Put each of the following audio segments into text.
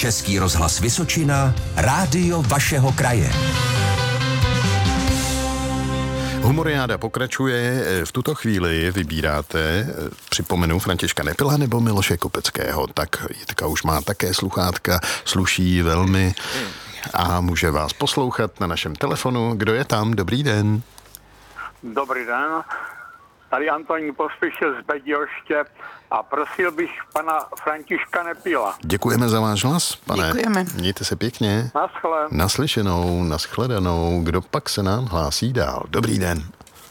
Český rozhlas Vysočina, rádio vašeho kraje. Humoriáda pokračuje. V tuto chvíli vybíráte, připomenu, Františka Nepila nebo Miloše Kopeckého. Tak Jitka už má také sluchátka, sluší velmi a může vás poslouchat na našem telefonu. Kdo je tam? Dobrý den. Dobrý den. Tady Antonín Pospíšil z Bedějoště a prosil bych pana Františka Nepila. Děkujeme za váš hlas, pane. Děkujeme. Mějte se pěkně. Naschle. Naslyšenou, naschledanou. Kdo pak se nám hlásí dál? Dobrý den.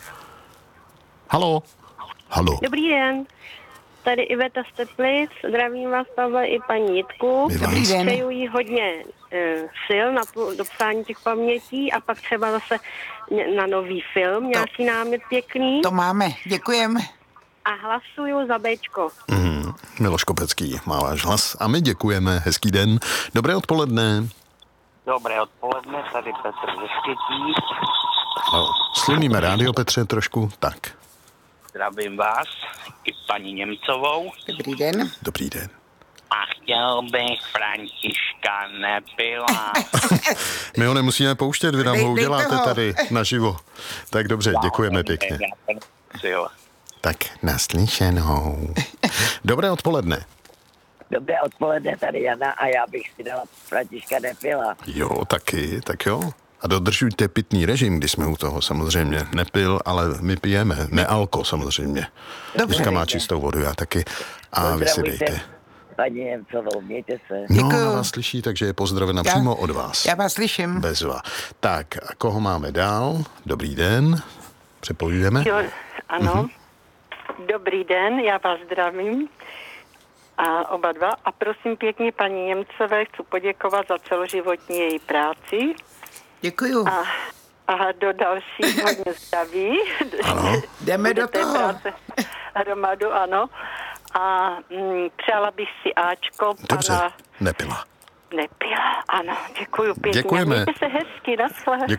Halo. Halo. Dobrý den. Tady Iveta z Teplic. Zdravím vás, Pavle, i paní Jitku. Dobrý den. Přeju jí hodně sil na dopsání těch pamětí a pak třeba zase na nový film, nějaký námět pěkný. To máme, děkujeme. A hlasuju za Bčko. Miloš Kopecký má váš hlas a my děkujeme. Hezký den. Dobré odpoledne. Dobré odpoledne, tady Petr ze Štětí. No, slumíme rádio, Petře, trošku. Tak. Zdravím vás i paní Němcovou. Dobrý den. Dobrý den. A chtěl bych Františka Nepila. My ho nemusíme pouštět, vy nám ho Dejte uděláte ho. tady naživo. Tak dobře, děkujeme pěkně. Tak naslyšenou. Dobré odpoledne. Dobré odpoledne, tady Jana a já bych si dala Františka Nepila. Jo, taky, tak jo. A dodržujte pitný režim, když jsme u toho samozřejmě. Nepil, ale my pijeme. Nealko samozřejmě. Dobře. Jitka má čistou vodu, já taky. A vy si dejte. Paní Němcovou, mějte se. No, Děkuju. ona vás slyší, takže je pozdravena přímo od vás. Já vás slyším. Bezva. Tak, a koho máme dál? Dobrý den. Přepojujeme. Jo, ano. Dobrý den, já vás zdravím. A oba dva. A prosím pěkně paní Němcové, chci poděkovat za celoživotní její práci. Děkuju. A do další hodně zdraví. Ano. Jdeme do té toho. práce hromadu, ano. A přála bych si Ačko Dobře, pana Nepila. Nepila. Ano, děkuju pěkně. Děkujeme. Mějte se hezky, naschle.